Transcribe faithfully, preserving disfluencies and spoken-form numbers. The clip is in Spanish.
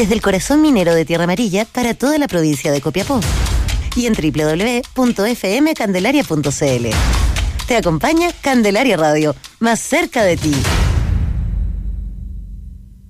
desde el corazón minero de Tierra Amarilla para toda la provincia de Copiapó. Y en doble u doble u doble u punto f m candelaria punto c l. Te acompaña Candelaria Radio, más cerca de ti.